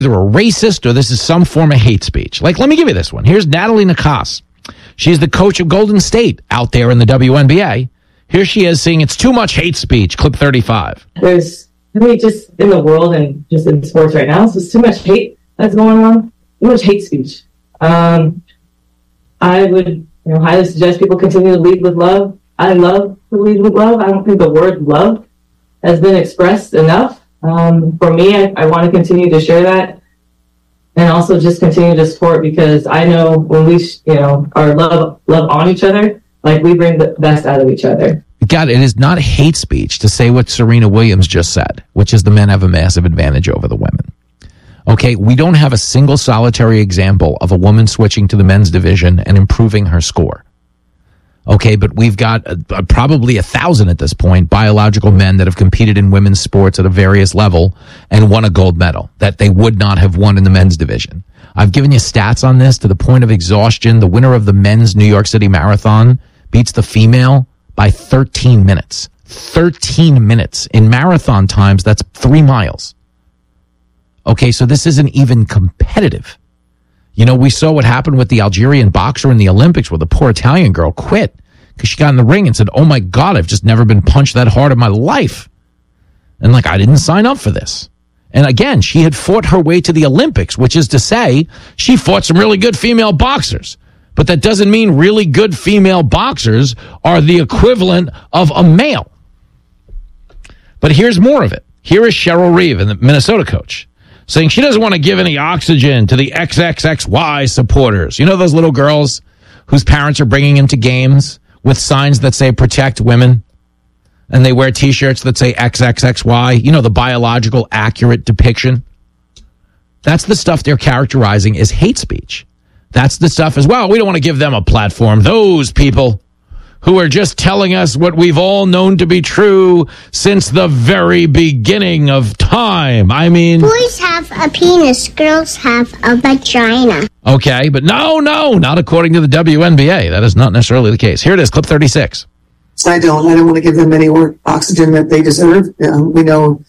either a racist or this is some form of hate speech. Like, let me give you this one. Here's Natalie Nakas. She's the coach of Golden State out there in the WNBA. Here she is saying it's too much hate speech. Clip 35. There's, just in the world and just in sports right now, so it's too much hate that's going on. Too much hate speech. I would highly suggest people continue to lead with love. I love to lead with love. I don't think the word love has been expressed enough. For me, I want to continue to share that and also just continue to support, because I know when we, are love on each other, like we bring the best out of each other. God, it is not hate speech to say what Serena Williams just said, which is the men have a massive advantage over the women. Okay, we don't have a single solitary example of a woman switching to the men's division and improving her score. Okay, but we've got probably 1,000 at this point biological men that have competed in women's sports at a various level and won a gold medal that they would not have won in the men's division. I've given you stats on this to the point of exhaustion. The winner of the men's New York City Marathon beats the female by 13 minutes. 13 minutes. In marathon times, that's 3 miles. Okay, so this isn't even competitive. We saw what happened with the Algerian boxer in the Olympics where the poor Italian girl quit because she got in the ring and said, oh my God, I've just never been punched that hard in my life. And I didn't sign up for this. And again, she had fought her way to the Olympics, which is to say she fought some really good female boxers. But that doesn't mean really good female boxers are the equivalent of a male. But here's more of it. Here is Cheryl Reeve, the Minnesota coach, saying she doesn't want to give any oxygen to the XXXY supporters. You know those little girls whose parents are bringing them to games with signs that say protect women? And they wear T-shirts that say XXXY, the biological accurate depiction. That's the stuff they're characterizing as hate speech. That's the stuff as well. We don't want to give them a platform. Those people who are just telling us what we've all known to be true since the very beginning of time. I mean, boys have a penis, girls have a vagina. Okay, but no, not according to the WNBA. That is not necessarily the case. Here it is, clip 36. I don't want to give them any more oxygen that they deserve. We know,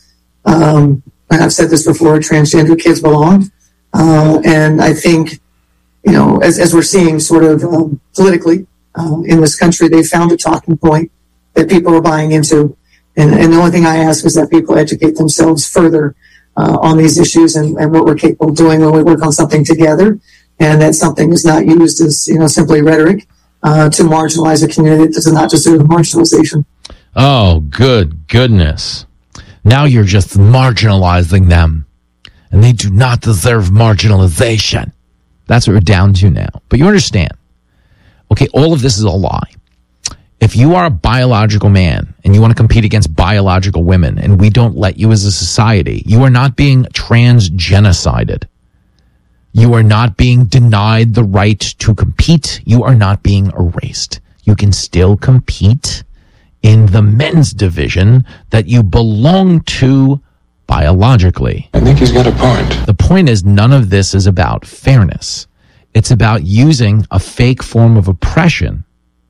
I've said this before, transgender kids belong. And I think, as we're seeing sort of politically in this country, they found a talking point that people are buying into. And the only thing I ask is that people educate themselves further on these issues and what we're capable of doing when we work on something together. And that something is not used as, simply rhetoric to marginalize a community that does not deserve marginalization. Oh, goodness. Now you're just marginalizing them. And they do not deserve marginalization. That's what we're down to now. But you understand. Okay, all of this is a lie. If you are a biological man and you want to compete against biological women and we don't let you as a society, you are not being transgenocided. You are not being denied the right to compete. You are not being erased. You can still compete in the men's division that you belong to biologically. I think he's got a point. The point is, none of this is about fairness. It's about using a fake form of oppression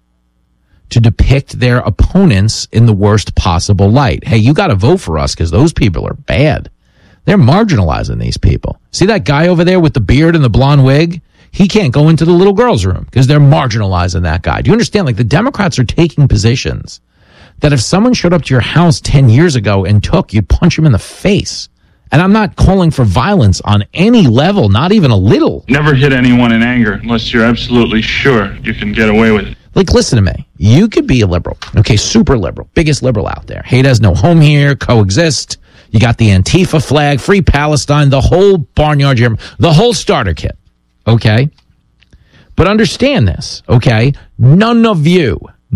to depict their opponents in the worst possible light. Hey, you got to vote for us because those people are bad. They're marginalizing these people. See that guy over there with the beard and the blonde wig? He can't go into the little girl's room because they're marginalizing that guy. Do you understand? The Democrats are taking positions that if someone showed up to your house 10 years ago and you'd punch him in the face. And I'm not calling for violence on any level, not even a little. Never hit anyone in anger unless you're absolutely sure you can get away with it. Listen to me. You could be a liberal. Okay, super liberal. Biggest liberal out there. Hate has no home here, coexist. You got the Antifa flag, free Palestine, the whole barnyard, the whole starter kit. Okay? But understand this, okay? None of you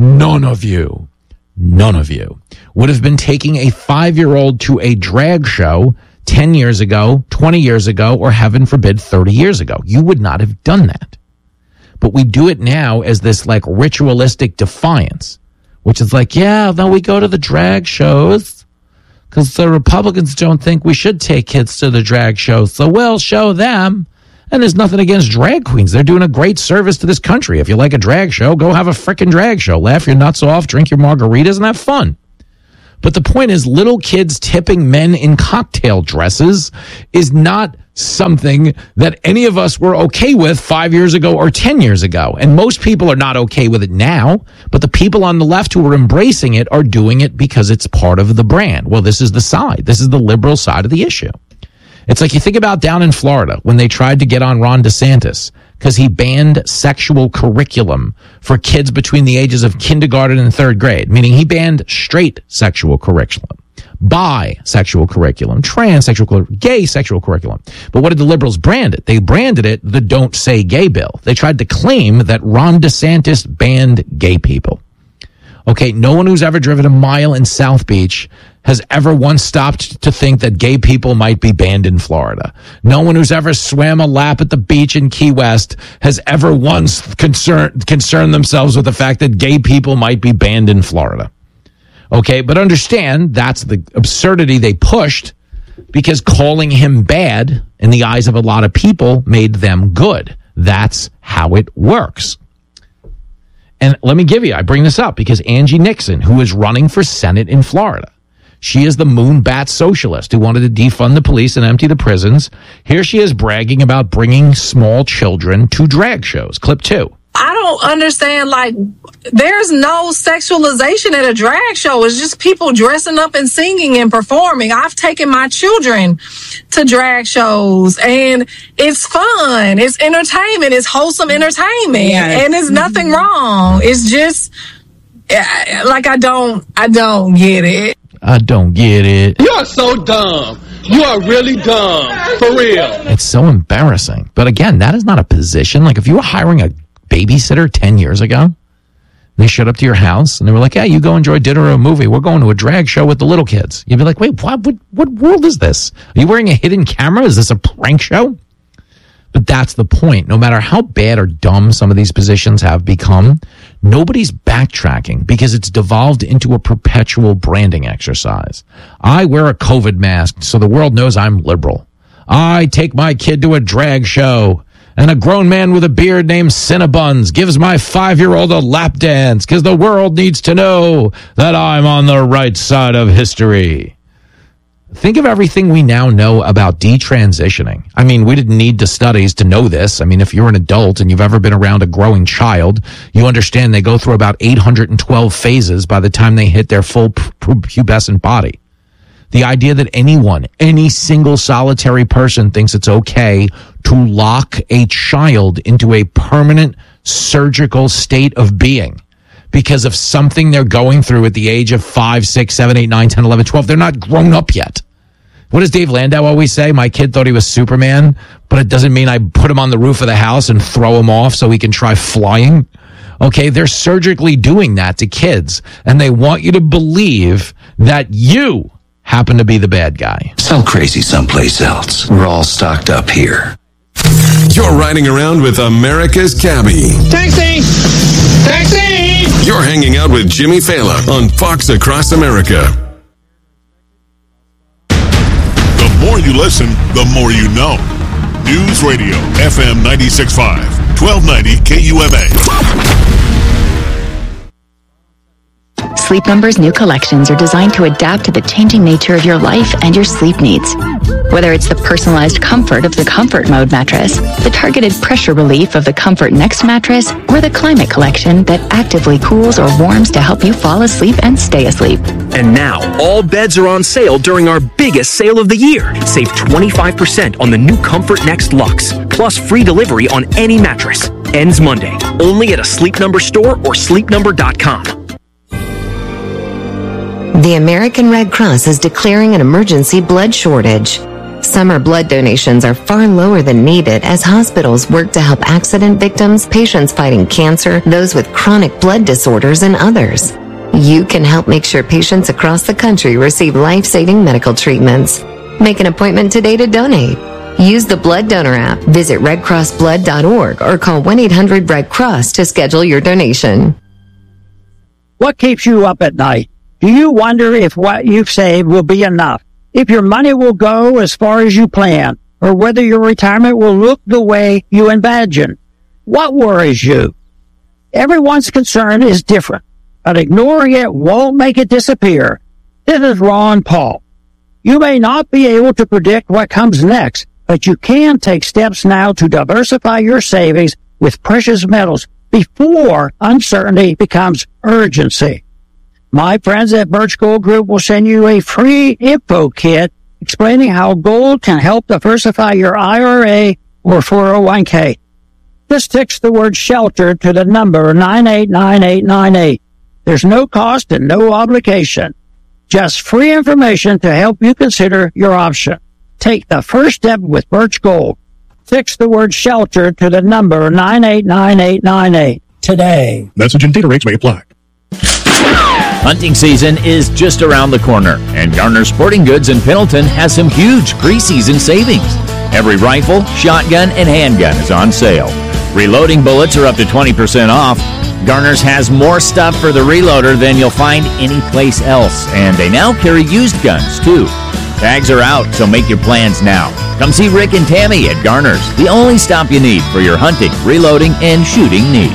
would have been taking a 5-year-old to a drag show 10 years ago, 20 years ago, or heaven forbid, 30 years ago. You would not have done that. But we do it now as this ritualistic defiance, which is then we go to the drag shows because the Republicans don't think we should take kids to the drag shows. So we'll show them. And there's nothing against drag queens. They're doing a great service to this country. If you like a drag show, go have a frickin' drag show. Laugh your nuts off, drink your margaritas, and have fun. But the point is, little kids tipping men in cocktail dresses is not something that any of us were okay with 5 years ago or 10 years ago. And most people are not okay with it now, but the people on the left who are embracing it are doing it because it's part of the brand. Well, this is the side. This is the liberal side of the issue. It's like you think about down in Florida when they tried to get on Ron DeSantis because he banned sexual curriculum for kids between the ages of kindergarten and third grade, meaning he banned straight sexual curriculum, bisexual curriculum, transsexual curriculum, gay sexual curriculum. But what did the liberals brand it? They branded it the Don't Say Gay bill. They tried to claim that Ron DeSantis banned gay people. Okay, no one who's ever driven a mile in South Beach has ever once stopped to think that gay people might be banned in Florida. No one who's ever swam a lap at the beach in Key West has ever once concerned themselves with the fact that gay people might be banned in Florida. Okay, but understand that's the absurdity they pushed because calling him bad in the eyes of a lot of people made them good. That's how it works. And let me I bring this up because Angie Nixon, who is running for Senate in Florida, she is the moonbat socialist who wanted to defund the police and empty the prisons. Here she is bragging about bringing small children to drag shows. Clip 2. I don't understand, there's no sexualization at a drag show. It's just people dressing up and singing and performing. I've taken my children to drag shows, and it's fun. It's entertainment. It's wholesome entertainment. Yes. And there's nothing wrong. It's just, I don't get it. I don't get it. You are so dumb. You are really dumb. For real. It's so embarrassing. But again, that is not a position. Like if you were hiring a babysitter 10 years ago, they showed up to your house and they were like, hey, you go enjoy dinner or a movie. We're going to a drag show with the little kids. You'd be like, wait, what world is this? Are you wearing a hidden camera? Is this a prank show? But that's the point. No matter how bad or dumb some of these positions have become, nobody's backtracking because it's devolved into a perpetual branding exercise. I wear a COVID mask so the world knows I'm liberal. I take my kid to a drag show. And a grown man with a beard named Cinnabons gives my 5-year-old a lap dance because the world needs to know that I'm on the right side of history. Think of everything we now know about detransitioning. I mean, we didn't need the studies to know this. I mean, if you're an adult and you've ever been around a growing child, you understand they go through about 812 phases by the time they hit their full pubescent body. The idea that any single solitary person thinks it's okay to lock a child into a permanent surgical state of being because of something they're going through at the age of 5, 6, 7, 8, 9, 10, 11, 12. They're not grown up yet. What does Dave Landau always say? My kid thought he was Superman, but it doesn't mean I put him on the roof of the house and throw him off so he can try flying. Okay, they're surgically doing that to kids, and they want you to believe that you happen to be the bad guy. Sell crazy someplace else. We're all stocked up here. You're riding around with America's Cabbie. Taxi! Taxi! You're hanging out with Jimmy Fallon on Fox Across America. The more you listen, the more you know. News Radio, FM 96.5, 1290 KUMA. Sleep Number's new collections are designed to adapt to the changing nature of your life and your sleep needs. Whether it's the personalized comfort of the Comfort Mode mattress, the targeted pressure relief of the Comfort Next mattress, or the Climate Collection that actively cools or warms to help you fall asleep and stay asleep. And now, all beds are on sale during our biggest sale of the year. Save 25% on the new Comfort Next Luxe, plus free delivery on any mattress. Ends Monday, only at a Sleep Number store or sleepnumber.com. The American Red Cross is declaring an emergency blood shortage. Summer blood donations are far lower than needed as hospitals work to help accident victims, patients fighting cancer, those with chronic blood disorders, and others. You can help make sure patients across the country receive life-saving medical treatments. Make an appointment today to donate. Use the Blood Donor app, visit redcrossblood.org, or call 1-800-RED-CROSS to schedule your donation. What keeps you up at night? Do you wonder if what you've saved will be enough? If your money will go as far as you plan? Or whether your retirement will look the way you imagine? What worries you? Everyone's concern is different, but ignoring it won't make it disappear. This is Ron Paul. You may not be able to predict what comes next, but you can take steps now to diversify your savings with precious metals before uncertainty becomes urgency. My friends at Birch Gold Group will send you a free info kit explaining how gold can help diversify your IRA or 401k. Just text the word shelter to the number 989898. There's no cost and no obligation. Just free information to help you consider your option. Take the first step with Birch Gold. Text the word shelter to the number 989898 today. Message and data rates may apply. Hunting season is just around the corner, and Garner Sporting Goods in Pendleton has some huge preseason savings. Every rifle, shotgun, and handgun is on sale. Reloading bullets are up to 20% off. Garner's has more stuff for the reloader than you'll find anyplace else, and they now carry used guns, too. Tags are out, so make your plans now. Come see Rick and Tammy at Garner's, the only stop you need for your hunting, reloading, and shooting needs.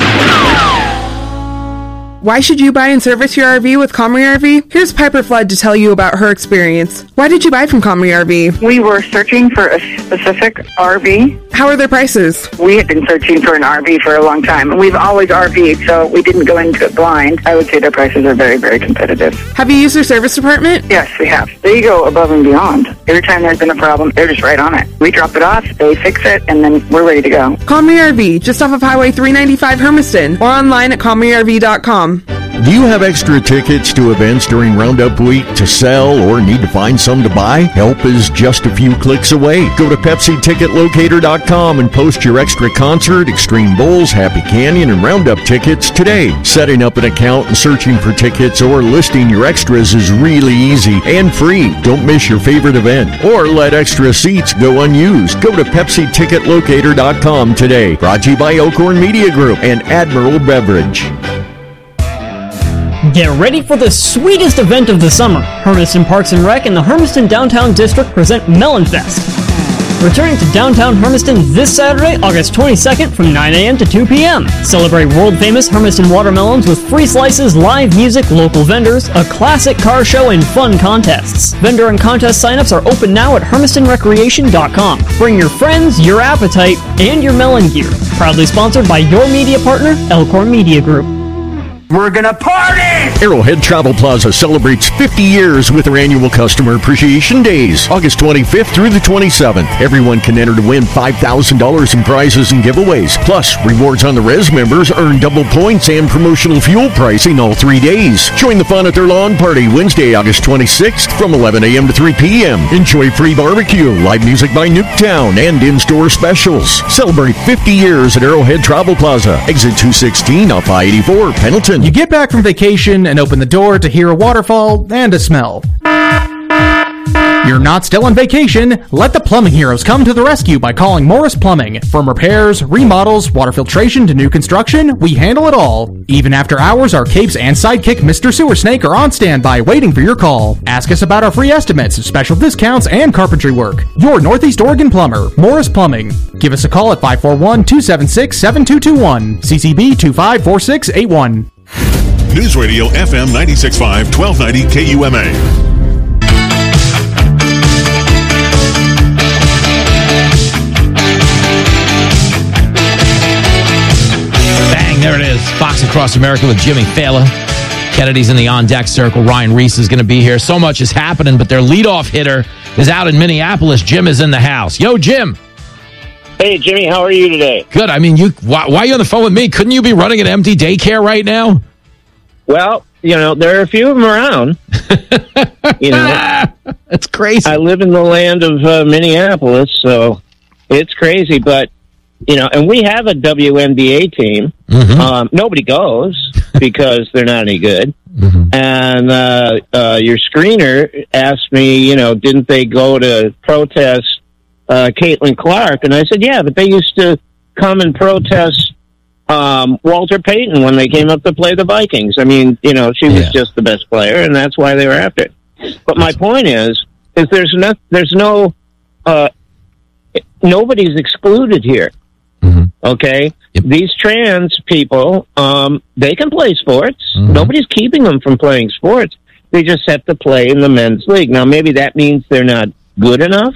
Why should you buy and service your RV with Comrie RV? Here's Piper Flood to tell you about her experience. Why did you buy from Comrie RV? We were searching for a specific RV. How are their prices? We had been searching for an RV for a long time. We've always RV'd, so we didn't go into it blind. I would say their prices are very, very competitive. Have you used their service department? Yes, we have. They go above and beyond. Every time there's been a problem, they're just right on it. We drop it off, they fix it, and then we're ready to go. Comrie RV, just off of Highway 395 Hermiston, or online at ComrieRV.com. Do you have extra tickets to events during Roundup Week to sell or need to find some to buy? Help is just a few clicks away. Go to PepsiTicketLocator.com and post your extra concert, Extreme Bowls, Happy Canyon, and Roundup tickets today. Setting up an account and searching for tickets or listing your extras is really easy and free. Don't miss your favorite event or let extra seats go unused. Go to PepsiTicketLocator.com today. Brought to you by Elkhorn Media Group and Admiral Beverage. Get ready for the sweetest event of the summer. Hermiston Parks and Rec and the Hermiston Downtown District present Melon Fest. Returning to downtown Hermiston this Saturday, August 22nd from 9 a.m. to 2 p.m. Celebrate world-famous Hermiston watermelons with free slices, live music, local vendors, a classic car show, and fun contests. Vendor and contest signups are open now at HermistonRecreation.com. Bring your friends, your appetite, and your melon gear. Proudly sponsored by your media partner, Elkhorn Media Group. We're gonna party! Arrowhead Travel Plaza celebrates 50 years with their annual Customer Appreciation Days, August 25th through the 27th. Everyone can enter to win $5,000 in prizes and giveaways. Plus, rewards on the Res members earn double points and promotional fuel pricing all 3 days. Join the fun at their lawn party Wednesday, August 26th from 11 a.m. to 3 p.m. Enjoy free barbecue, live music by Nuketown, and in-store specials. Celebrate 50 years at Arrowhead Travel Plaza, exit 216 off I-84, Pendleton. You get back from vacation and open the door to hear a waterfall and a smell. You're not still on vacation. Let the plumbing heroes come to the rescue by calling Morris Plumbing. From repairs, remodels, water filtration to new construction, we handle it all. Even after hours, our capes and sidekick Mr. Sewer Snake are on standby waiting for your call. Ask us about our free estimates, special discounts, and carpentry work. Your Northeast Oregon plumber, Morris Plumbing. Give us a call at 541-276-7221. CCB 254681. News Radio FM 96.5, 1290 KUMA. Bang, there it is. Fox Across America with Jimmy Fallon. Kennedy's in the on-deck circle. Ryan Reese is going to be here. So much is happening, but their leadoff hitter is out in Minneapolis. Jim is in the house. Yo, Jim. Hey, Jimmy, how are you today? Good. I mean, why are you on the phone with me? Couldn't you be running an empty daycare right now? Well, you know, there are a few of them around. You know, that's crazy. I live in the land of Minneapolis, so it's crazy. But, you know, and we have a WNBA team. Mm-hmm. Nobody goes because they're not any good. Mm-hmm. And your screener asked me, you know, didn't they go to protest Caitlin Clark? And I said, yeah, but they used to come and protest Walter Payton when they came up to play the Vikings. I mean, you know, she was just the best player, and that's why they were after it. But my point is there's no nobody's excluded here. Mm-hmm. Okay? Yep. These trans people, they can play sports. Mm-hmm. Nobody's keeping them from playing sports. They just have to play in the men's league. Now, maybe that means they're not good enough.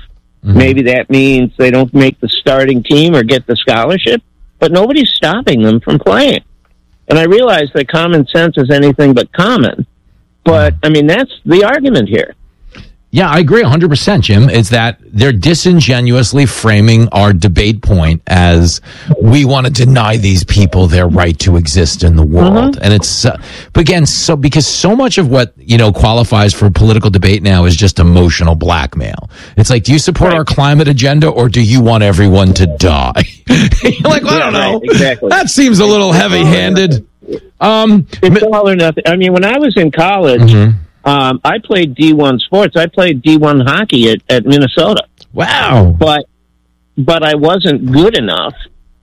Maybe that means they don't make the starting team or get the scholarship, but nobody's stopping them from playing. And I realize that common sense is anything but common, but, I mean, that's the argument here. Yeah, I agree 100%, Jim. It's that they're disingenuously framing our debate point as we want to deny these people their right to exist in the world. And it's, but again, because so much of what, qualifies for political debate now is just emotional blackmail. It's like, do you support our climate agenda or do you want everyone to die? You're like, well, I don't know. Right, exactly. That seems a little heavy-handed. It's all or nothing. I mean, when I was in college, I played D1 sports. I played D1 hockey at Minnesota. Wow. But I wasn't good enough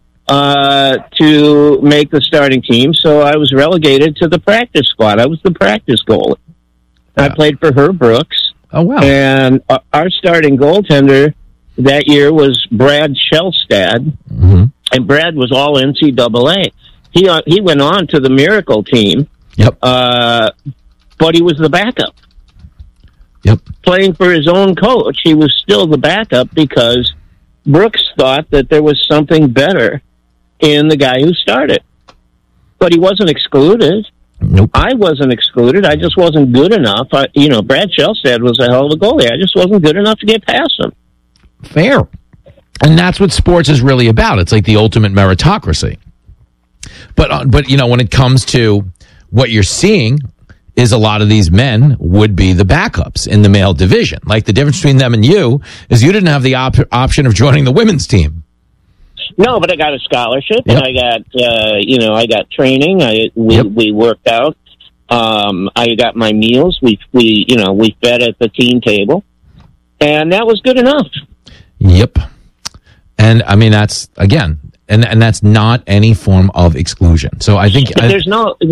to make the starting team, so I was relegated to the practice squad. I was the practice goalie. I played for Herb Brooks. Oh, wow. And our starting goaltender that year was Brad Shellstad, and Brad was all NCAA. He went on to the Miracle team. Yep. But he was the backup. Yep. Playing for his own coach, he was still the backup because Brooks thought that there was something better in the guy who started. But he wasn't excluded. Nope. I wasn't excluded. I just wasn't good enough. Brad Shellstad was a hell of a goalie. I just wasn't good enough to get past him. Fair. And that's what sports is really about. It's like the ultimate meritocracy. But when it comes to what you're seeing is a lot of these men would be the backups in the male division. Like the difference between them and you is you didn't have the option of joining the women's team. No, but I got a scholarship and I got, I got training. We worked out. I got my meals. We fed at the team table and that was good enough. Yep. And I mean, that's again, and that's not any form of exclusion. So I think nobody's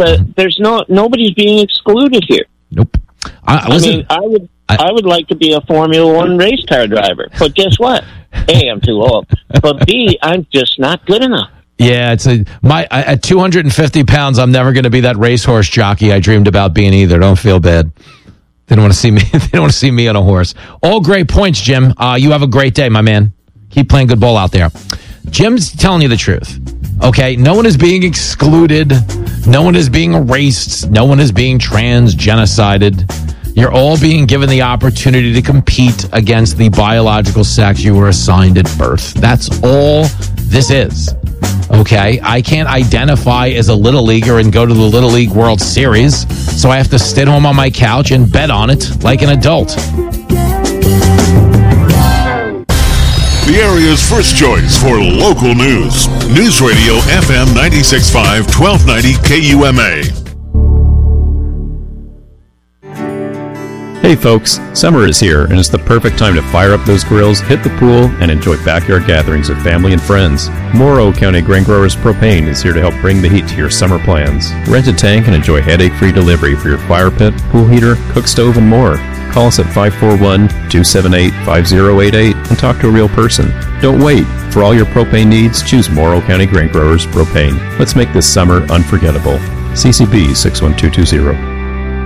being excluded here. Nope. I would like to be a Formula One race car driver, but guess what? A, I'm too old, but B, I'm just not good enough. Yeah, at 250 pounds, I'm never going to be that racehorse jockey I dreamed about being either. Don't feel bad. They don't want to see me. They don't want to see me on a horse. All great points, Jim. You have a great day, my man. Keep playing good ball out there. Jim's telling you the truth. Okay, no one is being excluded. No one is being erased. No one is being transgenocided. You're all being given the opportunity to compete against the biological sex you were assigned at birth. That's all this is. Okay, I can't identify as a Little Leaguer and go to the Little League World Series, so I have to sit home on my couch and bet on it like an adult. The area's first choice for local news. News Radio FM 96.5, 1290 KUMA. Hey folks, summer is here and it's the perfect time to fire up those grills, hit the pool, and enjoy backyard gatherings with family and friends. Morrow County Grain Growers Propane is here to help bring the heat to your summer plans. Rent a tank and enjoy headache-free delivery for your fire pit, pool heater, cook stove, and more. Call us at 541-278-5088 and talk to a real person. Don't wait. For all your propane needs, choose Morrow County Grain Growers Propane. Let's make this summer unforgettable. CCB 61220.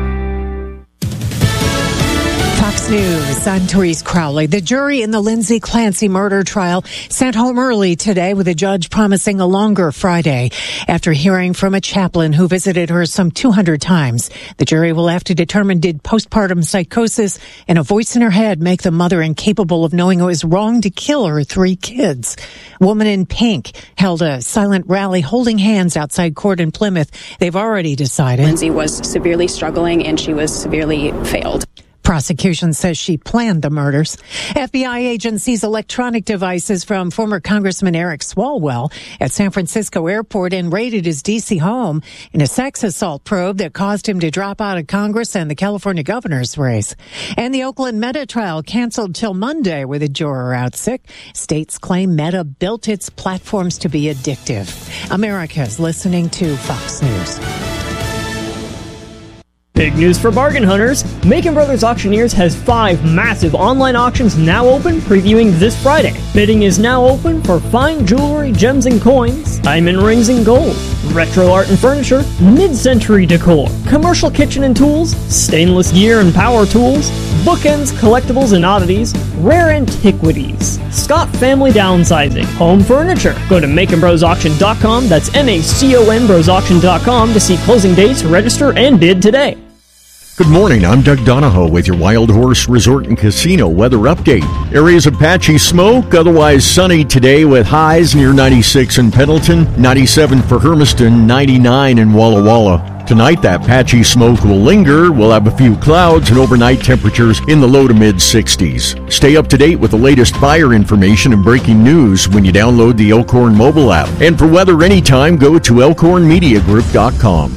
Fox News, I'm Therese Crowley. The jury in the Lindsay Clancy murder trial sent home early today with a judge promising a longer Friday. After hearing from a chaplain who visited her some 200 times, the jury will have to determine did postpartum psychosis and a voice in her head make the mother incapable of knowing it was wrong to kill her 3 kids. Woman in Pink held a silent rally holding hands outside court in Plymouth. They've already decided. Lindsay was severely struggling and she was severely failed. Prosecution says she planned the murders. FBI agents seize electronic devices from former Congressman Eric Swalwell at San Francisco Airport and raided his D.C. home in a sex assault probe that caused him to drop out of Congress and the California governor's race. And the Oakland Meta trial canceled till Monday with a juror out sick. States claim Meta built its platforms to be addictive. America's listening to Fox News. Big news for bargain hunters. Macon Brothers Auctioneers has 5 massive online auctions now open, previewing this Friday. Bidding is now open for fine jewelry, gems and coins, diamond rings and gold, retro art and furniture, mid-century decor, commercial kitchen and tools, stainless gear and power tools, bookends, collectibles and oddities, rare antiquities, Scott family downsizing, home furniture. Go to MaconBrosAuction.com, that's MaconBrosAuction.com to see closing dates, register, and bid today. Good morning, I'm Doug Donahoe with your Wild Horse Resort and Casino weather update. Areas of patchy smoke, otherwise sunny today with highs near 96 in Pendleton, 97 for Hermiston, 99 in Walla Walla. Tonight, that patchy smoke will linger. We'll have a few clouds and overnight temperatures in the low to mid-60s. Stay up to date with the latest fire information and breaking news when you download the Elkhorn mobile app. And for weather anytime, go to elkhornmediagroup.com.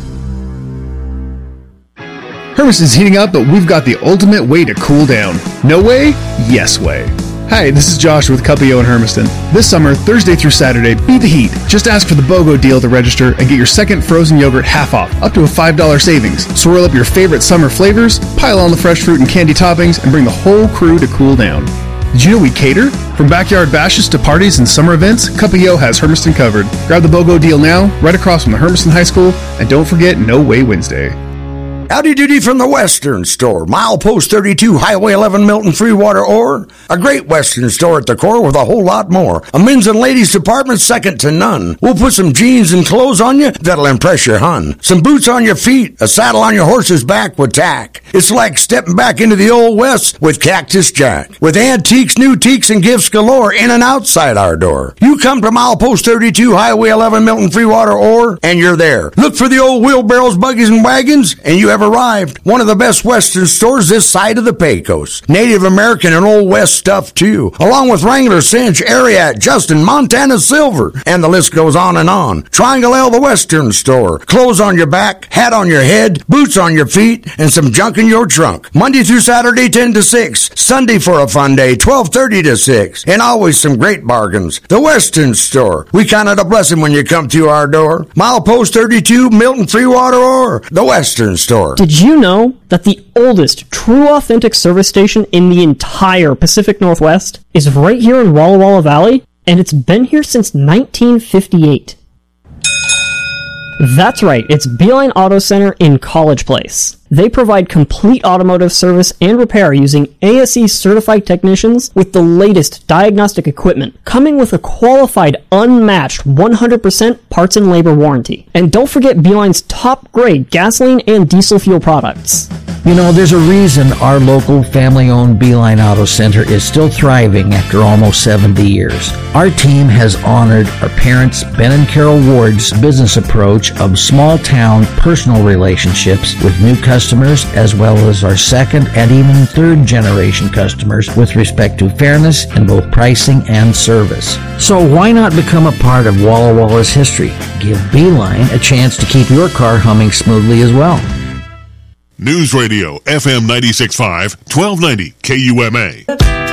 Hermiston's heating up, but we've got the ultimate way to cool down. No way? Yes way. Hi, this is Josh with Cuppio in Hermiston. This summer, Thursday through Saturday, beat the heat. Just ask for the BOGO deal to register and get your second frozen yogurt half off, up to a $5 savings. Swirl up your favorite summer flavors, pile on the fresh fruit and candy toppings, and bring the whole crew to cool down. Did you know we cater? From backyard bashes to parties and summer events, Cuppio has Hermiston covered. Grab the BOGO deal now, right across from the Hermiston High School, and don't forget No Way Wednesday. Howdy doody from the Western Store. Milepost 32, Highway 11, Milton, Freewater, Ore. A great Western store at the core with a whole lot more. A men's and ladies department second to none. We'll put some jeans and clothes on you that'll impress your hun. Some boots on your feet, a saddle on your horse's back with tack. It's like stepping back into the Old West with Cactus Jack. With antiques, new teaks, and gifts galore in and outside our door. You come to Milepost 32, Highway 11, Milton, Freewater, Ore, and you're there. Look for the old wheelbarrows, buggies, and wagons, and you have arrived. One of the best Western stores this side of the Pecos. Native American and Old West stuff too, along with Wrangler, Cinch, Ariat, Justin, Montana Silver, and the list goes on and on. Triangle L, the Western Store. Clothes on your back, hat on your head, boots on your feet, and some junk in your trunk. Monday through Saturday, 10 to 6. Sunday for a fun day, 12:30 to 6. And always some great bargains. The Western Store. We count it a blessing when you come to our door. Milepost 32, Milton, Freewater, or the Western Store. Did you know that the oldest true authentic service station in the entire Pacific Northwest is right here in Walla Walla Valley? And it's been here since 1958. That's right, it's Beeline Auto Center in College Place. They provide complete automotive service and repair using ASE certified technicians with the latest diagnostic equipment, coming with a qualified, unmatched 100% parts and labor warranty. And don't forget Beeline's top grade gasoline and diesel fuel products. You know, there's a reason our local family-owned Beeline Auto Center is still thriving after almost 70 years. Our team has honored our parents, Ben and Carol Ward's business approach of small-town personal relationships with new customers, as well as our second and even third generation customers with respect to fairness in both pricing and service. So why not become a part of Walla Walla's history? Give Beeline a chance to keep your car humming smoothly as well. News Radio, FM 96.5, 1290 KUMA.